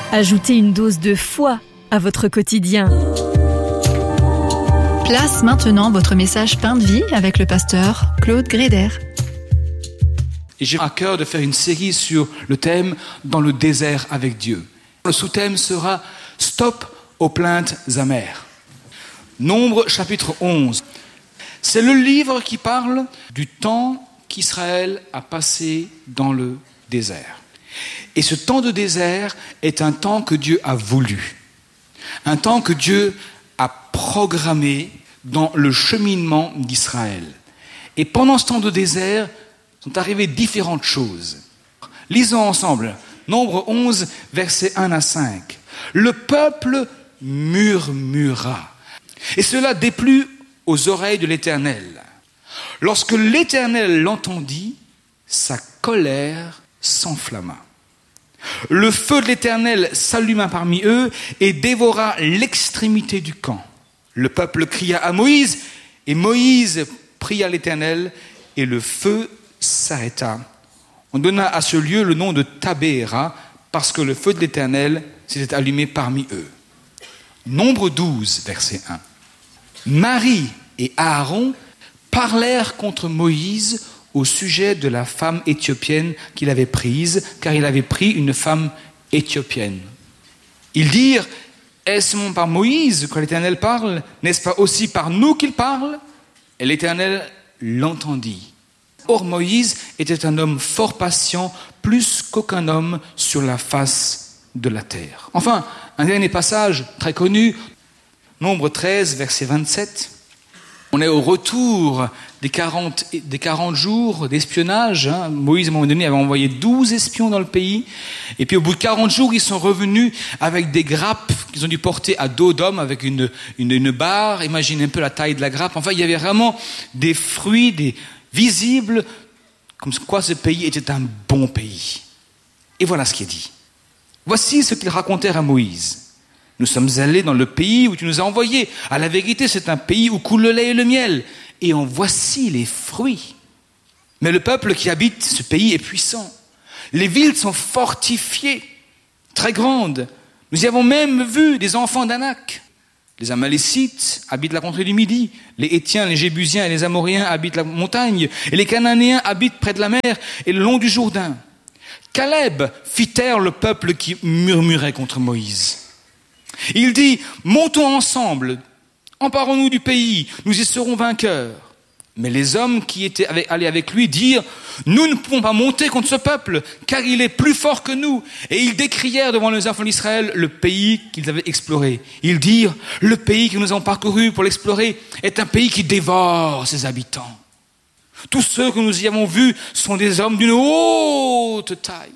Ajoutez une dose de foi à votre quotidien. Place maintenant votre message Pain de vie avec le pasteur Claude Gréder. Et j'ai à cœur de faire une série sur le thème « Dans le désert avec Dieu ». Le sous-thème sera « Stop aux plaintes amères ». Nombre chapitre 11. C'est le livre qui parle du temps qu'Israël a passé dans le désert. Et ce temps de désert est un temps que Dieu a voulu. Un temps que Dieu a programmé dans le cheminement d'Israël. Et pendant ce temps de désert, sont arrivées différentes choses. Lisons ensemble, Nombre 11, versets 1 à 5. Le peuple murmura, et cela déplut aux oreilles de l'Éternel. Lorsque l'Éternel l'entendit, sa colère s'enflamma. Le feu de l'Éternel s'alluma parmi eux et dévora l'extrémité du camp. Le peuple cria à Moïse, et Moïse pria l'Éternel, et le feu s'arrêta. On donna à ce lieu le nom de Tabéra, parce que le feu de l'Éternel s'était allumé parmi eux. Nombre 12, verset 1. Marie et Aaron parlèrent contre Moïse au sujet de la femme éthiopienne qu'il avait prise, car il avait pris une femme éthiopienne. Ils dirent, est-ce par Moïse que l'Éternel parle? N'est-ce pas aussi par nous qu'il parle? Et l'Éternel l'entendit. Or Moïse était un homme fort patient, plus qu'aucun homme sur la face de la terre. Enfin, un dernier passage très connu, Nombre 13, verset 27. On est au retour des 40 jours d'espionnage. Moïse, à un moment donné, avait envoyé 12 espions dans le pays. Et puis, au bout de 40 jours, ils sont revenus avec des grappes qu'ils ont dû porter à dos d'homme avec une barre. Imaginez un peu la taille de la grappe. Enfin, il y avait vraiment des fruits, visibles, comme quoi ce pays était un bon pays. Et voilà ce qui est dit. Voici ce qu'ils racontèrent à Moïse. Nous sommes allés dans le pays où tu nous as envoyés. À la vérité, c'est un pays où coule le lait et le miel. Et en voici les fruits. Mais le peuple qui habite ce pays est puissant. Les villes sont fortifiées, très grandes. Nous y avons même vu des enfants d'Anak. Les Amalécites habitent la contrée du Midi. Les Hétiens, les Jébusiens et les Amoréens habitent la montagne. Et les Cananéens habitent près de la mer et le long du Jourdain. Caleb fit taire le peuple qui murmurait contre Moïse. Il dit, montons ensemble, emparons-nous du pays, nous y serons vainqueurs. Mais les hommes qui étaient allés avec lui dirent, nous ne pouvons pas monter contre ce peuple, car il est plus fort que nous. Et ils décrièrent devant les enfants d'Israël le pays qu'ils avaient exploré. Ils dirent, le pays que nous avons parcouru pour l'explorer est un pays qui dévore ses habitants. Tous ceux que nous y avons vus sont des hommes d'une haute taille.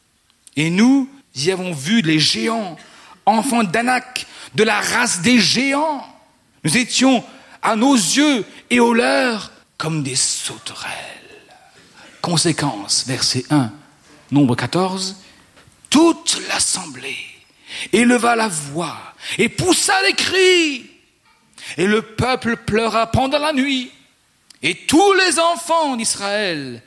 Et nous y avons vu les géants, enfants d'Anak, de la race des géants. Nous étions à nos yeux et aux leurs comme des sauterelles. Conséquence, verset 1, Nombre 14. Toute l'assemblée éleva la voix et poussa des cris. Et le peuple pleura pendant la nuit. Et tous les enfants d'Israël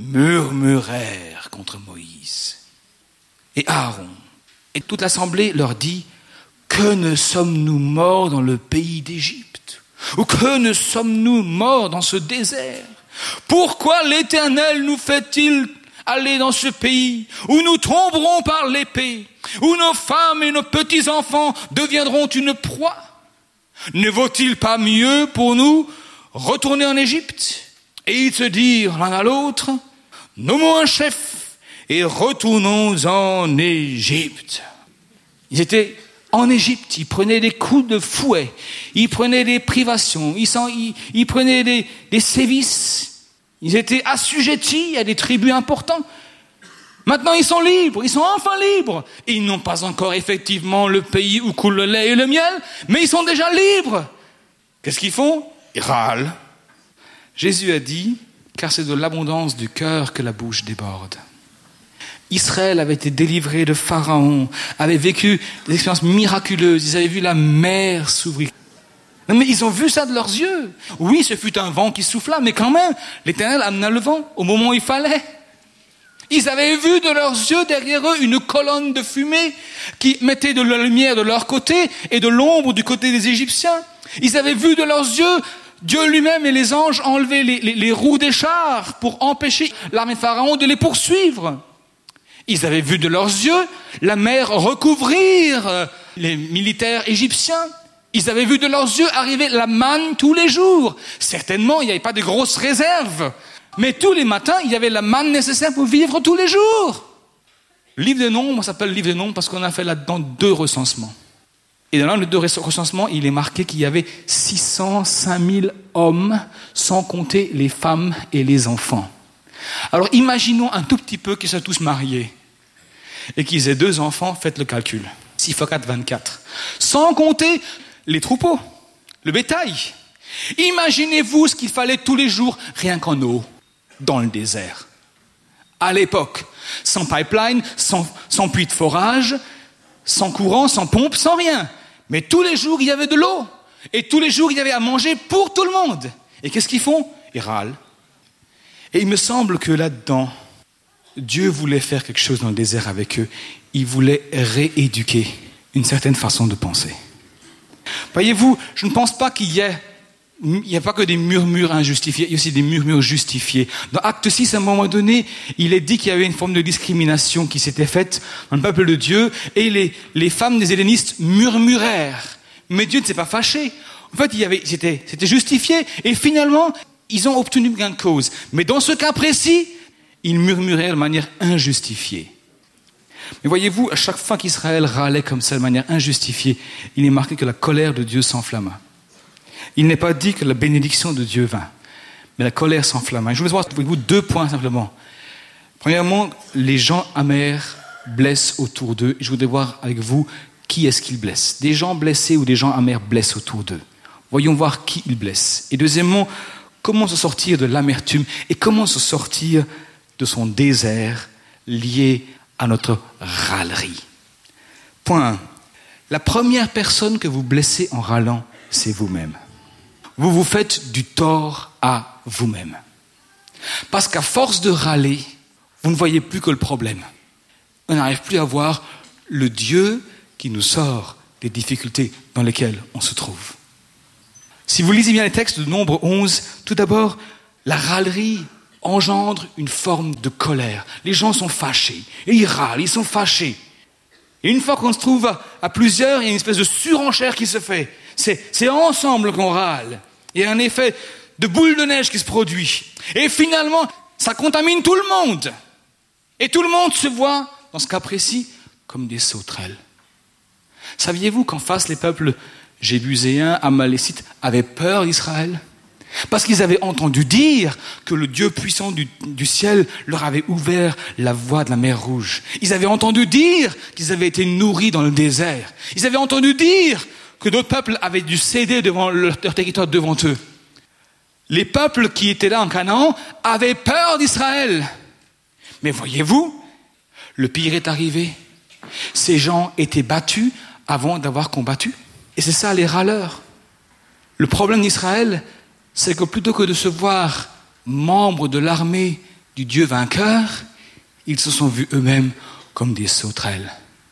murmurèrent contre Moïse. Et Aaron et toute l'assemblée leur dit, que ne sommes-nous morts dans le pays d'Égypte? Ou que ne sommes-nous morts dans ce désert? Pourquoi l'Éternel nous fait-il aller dans ce pays où nous tomberons par l'épée, où nos femmes et nos petits-enfants deviendront une proie? Ne vaut-il pas mieux pour nous retourner en Égypte? Et ils se dirent l'un à l'autre, nommons un chef et retournons en Égypte. Ils étaient en Égypte, ils prenaient des coups de fouet, ils prenaient des privations, ils prenaient des sévices, ils étaient assujettis à des tributs importants. Maintenant ils sont libres, ils sont enfin libres. Et ils n'ont pas encore effectivement le pays où coule le lait et le miel, mais ils sont déjà libres. Qu'est-ce qu'ils font? Ils râlent. Jésus a dit, car c'est de l'abondance du cœur que la bouche déborde. Israël avait été délivré de Pharaon, avait vécu des expériences miraculeuses, ils avaient vu la mer s'ouvrir. Non mais ils ont vu ça de leurs yeux. Oui, ce fut un vent qui souffla, mais quand même, l'Éternel amena le vent au moment où il fallait. Ils avaient vu de leurs yeux derrière eux une colonne de fumée qui mettait de la lumière de leur côté et de l'ombre du côté des Égyptiens. Ils avaient vu de leurs yeux Dieu lui-même et les anges enlever les roues des chars pour empêcher l'armée de Pharaon de les poursuivre. Ils avaient vu de leurs yeux la mer recouvrir les militaires égyptiens. Ils avaient vu de leurs yeux arriver la manne tous les jours. Certainement, il n'y avait pas de grosses réserves. Mais tous les matins, il y avait la manne nécessaire pour vivre tous les jours. Le livre des Nombres s'appelle le livre des Nombres parce qu'on a fait là-dedans 2 recensements. Et dans les 2 recensements, il est marqué qu'il y avait 605 000 hommes, sans compter les femmes et les enfants. Alors imaginons un tout petit peu qu'ils soient tous mariés et qu'ils aient 2 enfants, faites le calcul. 6 x 4, 24. Sans compter les troupeaux, le bétail. Imaginez-vous ce qu'il fallait tous les jours, rien qu'en eau, dans le désert. À l'époque, sans pipeline, sans puits de forage, sans courant, sans pompe, sans rien. Mais tous les jours, il y avait de l'eau. Et tous les jours, il y avait à manger pour tout le monde. Et qu'est-ce qu'ils font? Ils râlent. Et il me semble que là-dedans, Dieu voulait faire quelque chose dans le désert avec eux. Il voulait rééduquer une certaine façon de penser. Voyez-vous, je ne pense pas qu'il y a pas que des murmures injustifiés, il y a aussi des murmures justifiés. Dans Acte 6, à un moment donné, il est dit qu'il y avait une forme de discrimination qui s'était faite dans le peuple de Dieu, et les femmes des hellénistes murmurèrent. Mais Dieu ne s'est pas fâché. En fait, c'était justifié, et finalement, ils ont obtenu gain de cause. Mais dans ce cas précis, ils murmurèrent de manière injustifiée. Mais voyez-vous, à chaque fois qu'Israël râlait comme ça de manière injustifiée, il est marqué que la colère de Dieu s'enflamma. Il n'est pas dit que la bénédiction de Dieu vint, mais la colère s'enflamma. Je voulais voir avec vous 2 points simplement. Premièrement, les gens amers blessent autour d'eux. Je voudrais voir avec vous qui est-ce qu'ils blessent. Des gens blessés ou des gens amers blessent autour d'eux. Voyons voir qui ils blessent. Et deuxièmement, comment se sortir de l'amertume et comment se sortir de son désert lié à notre râlerie. Point 1. La première personne que vous blessez en râlant, c'est vous-même. Vous vous faites du tort à vous-même. Parce qu'à force de râler, vous ne voyez plus que le problème. On n'arrive plus à voir le Dieu qui nous sort des difficultés dans lesquelles on se trouve. Si vous lisez bien les textes de Nombre 11, tout d'abord, la râlerie engendre une forme de colère. Les gens sont fâchés, et ils râlent, ils sont fâchés. Et une fois qu'on se trouve à plusieurs, il y a une espèce de surenchère qui se fait. C'est ensemble qu'on râle. Il y a un effet de boule de neige qui se produit. Et finalement, ça contamine tout le monde. Et tout le monde se voit, dans ce cas précis, comme des sauterelles. Saviez-vous qu'en face, les peuples jébuséens, amalécites, avaient peur d'Israël? Parce qu'ils avaient entendu dire que le Dieu puissant du ciel leur avait ouvert la voie de la mer Rouge. Ils avaient entendu dire qu'ils avaient été nourris dans le désert. Ils avaient entendu dire que d'autres peuples avaient dû céder devant leur territoire devant eux. Les peuples qui étaient là en Canaan avaient peur d'Israël. Mais voyez-vous, le pire est arrivé. Ces gens étaient battus avant d'avoir combattu. Et c'est ça les râleurs. Le problème d'Israël, c'est que plutôt que de se voir membres de l'armée du Dieu vainqueur, ils se sont vus eux-mêmes comme des sauterelles.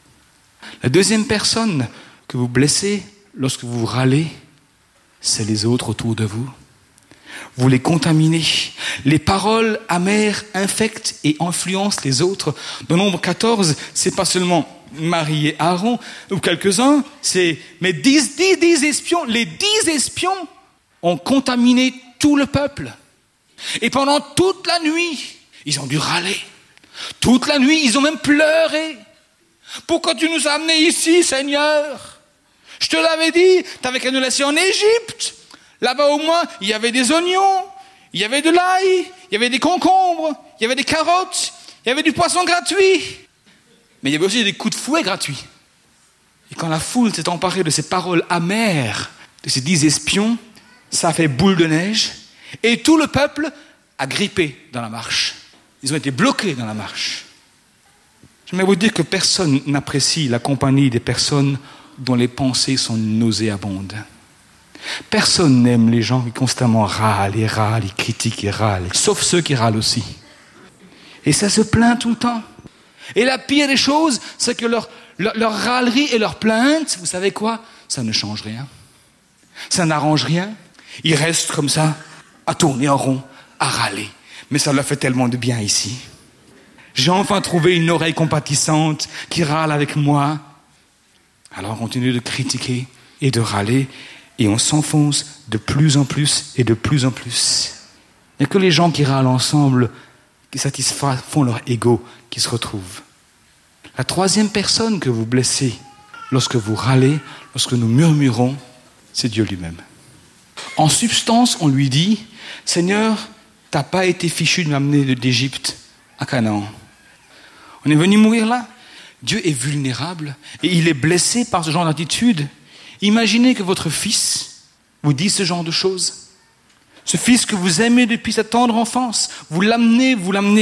La deuxième personne que vous blessez lorsque vous râlez, c'est les autres autour de vous. Vous les contaminez. Les paroles amères infectent et influencent les autres. Dans Nombre 14, c'est pas seulement Marie et Aaron, ou quelques-uns, mais 10 espions. Les 10 espions ont contaminé tout le peuple. Et pendant toute la nuit, ils ont dû râler. Toute la nuit, ils ont même pleuré. Pourquoi tu nous as amenés ici, Seigneur? Je te l'avais dit, tu avais qu'à nous laisser en Égypte. Là-bas au moins, il y avait des oignons, il y avait de l'ail, il y avait des concombres, il y avait des carottes, il y avait du poisson gratuit. Mais il y avait aussi des coups de fouet gratuits. Et quand la foule s'est emparée de ces paroles amères, de ces 10 espions, ça a fait boule de neige, et tout le peuple a grippé dans la marche. Ils ont été bloqués dans la marche. J'aimerais vous dire que personne n'apprécie la compagnie des personnes dont les pensées sont nauséabondes. Personne n'aime les gens qui constamment râlent, ils critiquent et râlent, sauf ceux qui râlent aussi. Et ça se plaint tout le temps. Et la pire des choses, c'est que leur râlerie et leur plainte, vous savez quoi? Ça ne change rien. Ça n'arrange rien. Ils restent comme ça, à tourner en rond, à râler. Mais ça leur fait tellement de bien ici. J'ai enfin trouvé une oreille compatissante qui râle avec moi. Alors on continue de critiquer et de râler et on s'enfonce de plus en plus et de plus en plus. Il n'y a que les gens qui râlent ensemble, qui satisfont leur ego, qui se retrouvent. La troisième personne que vous blessez lorsque vous râlez, lorsque nous murmurons, c'est Dieu lui-même. En substance, on lui dit, Seigneur, t'as pas été fichu de m'amener d'Égypte à Canaan. On est venu mourir là. Dieu est vulnérable et il est blessé par ce genre d'attitude. Imaginez que votre fils vous dise ce genre de choses. Ce fils que vous aimez depuis sa tendre enfance, vous l'amenez,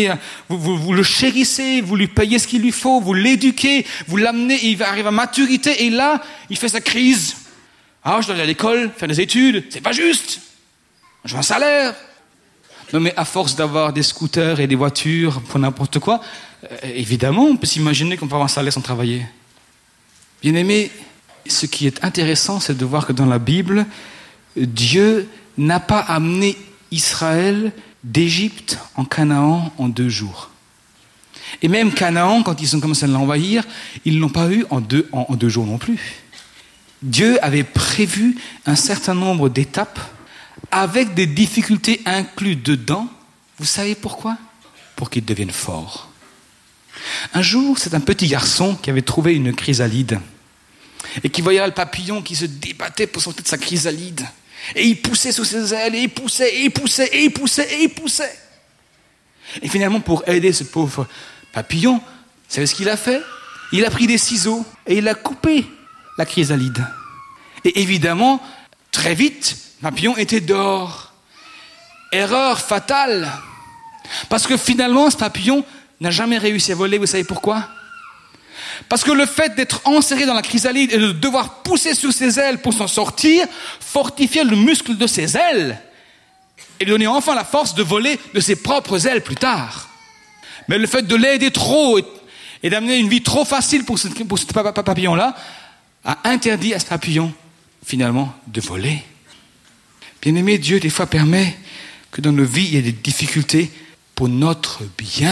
vous le chérissez, vous lui payez ce qu'il lui faut, vous l'éduquez, vous l'amenez, il arrive à maturité et là, il fait sa crise. Ah, je dois aller à l'école, faire des études, c'est pas juste. Je veux un salaire. Non mais à force d'avoir des scooters et des voitures pour n'importe quoi, évidemment, on peut s'imaginer qu'on peut avoir un salaire sans travailler. Bien aimé, ce qui est intéressant, c'est de voir que dans la Bible, Dieu n'a pas amené Israël d'Égypte en Canaan en 2 jours. Et même Canaan, quand ils ont commencé à l'envahir, ils ne l'ont pas eu en deux jours non plus. Dieu avait prévu un certain nombre d'étapes avec des difficultés incluses dedans. Vous savez pourquoi? Pour qu'ils deviennent forts. Un jour, c'est un petit garçon qui avait trouvé une chrysalide et qui voyait là le papillon qui se débattait pour sortir de sa chrysalide. Et il poussait sous ses ailes, et il poussait, et il poussait, et il poussait, et il poussait. Et finalement, pour aider ce pauvre papillon, vous savez ce qu'il a fait? Il a pris des ciseaux et il a coupé la chrysalide. Et évidemment, très vite, le papillon était dehors. Erreur fatale. Parce que finalement, ce papillon n'a jamais réussi à voler. Vous savez pourquoi? Parce que le fait d'être enserré dans la chrysalide et de devoir pousser sur ses ailes pour s'en sortir, fortifiait le muscle de ses ailes et lui donnait enfin la force de voler de ses propres ailes plus tard. Mais le fait de l'aider trop et d'amener une vie trop facile pour ce papillon-là a interdit à ce papillon, finalement, de voler. Bien-aimé, Dieu, des fois, permet que dans nos vies, il y ait des difficultés pour notre bien.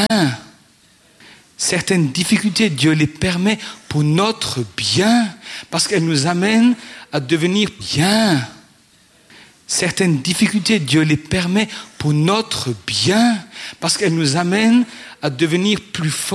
Certaines difficultés, Dieu les permet pour notre bien, parce qu'elles nous amènent à devenir bien. Certaines difficultés, Dieu les permet pour notre bien, parce qu'elles nous amènent à devenir plus forts.